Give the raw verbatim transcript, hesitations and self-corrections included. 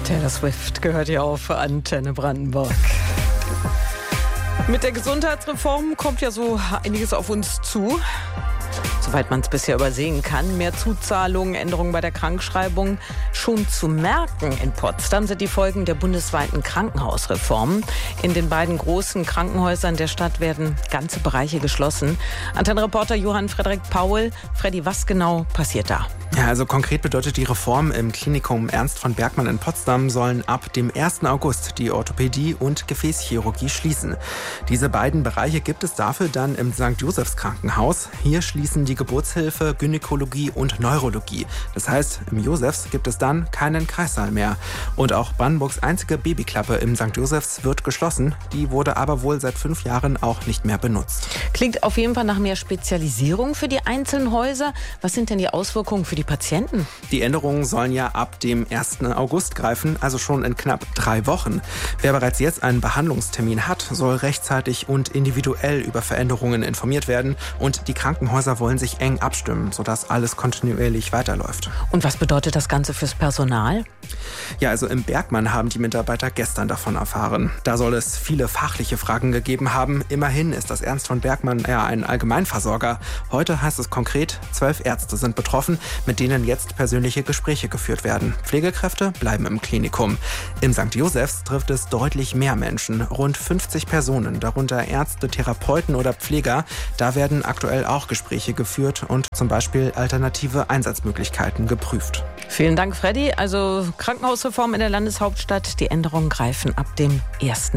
Taylor Swift gehört hier auf Antenne Brandenburg. Mit der Gesundheitsreform kommt ja so einiges auf uns zu. Soweit man es bisher übersehen kann. Mehr Zuzahlungen, Änderungen bei der Krankschreibung. Schon zu merken in Potsdam sind die Folgen der bundesweiten Krankenhausreform. In den beiden großen Krankenhäusern der Stadt werden ganze Bereiche geschlossen. Antennenreporter Johann Frederik Paul. Freddy, was genau passiert da? Ja, also konkret bedeutet die Reform im Klinikum Ernst von Bergmann in Potsdam sollen ab dem ersten August die Orthopädie und Gefäßchirurgie schließen. Diese beiden Bereiche gibt es dafür dann im Sankt Josephs Krankenhaus. Hier schließen die Geburtshilfe, Gynäkologie und Neurologie. Das heißt, im Josephs gibt es dann keinen Kreissaal mehr. Und auch Brandenburgs einzige Babyklappe im Sankt Josephs wird geschlossen. Die wurde aber wohl seit fünf Jahren auch nicht mehr benutzt. Klingt auf jeden Fall nach mehr Spezialisierung für die einzelnen Häuser. Was sind denn die Auswirkungen für die Patienten? Die Änderungen sollen ja ab dem ersten August greifen, also schon in knapp drei Wochen. Wer bereits jetzt einen Behandlungstermin hat, soll rechtzeitig und individuell über Veränderungen informiert werden. Und die Krankenhäuser wollen sich eng abstimmen, sodass alles kontinuierlich weiterläuft. Und was bedeutet das Ganze fürs Personal? Ja, also im Bergmann haben die Mitarbeiter gestern davon erfahren. Da soll es viele fachliche Fragen gegeben haben. Immerhin ist das Ernst von Bergmann ja ein Allgemeinversorger. Heute heißt es konkret, zwölf Ärzte sind betroffen, mit denen jetzt persönliche Gespräche geführt werden. Pflegekräfte bleiben im Klinikum. Im Sankt Josephs trifft es deutlich mehr Menschen, rund fünfzig Personen, darunter Ärzte, Therapeuten oder Pfleger. Da werden aktuell auch Gespräche geführt und zum Beispiel alternative Einsatzmöglichkeiten geprüft. Vielen Dank, Freddy. Also Krankenhausreform in der Landeshauptstadt. Die Änderungen greifen ab dem ersten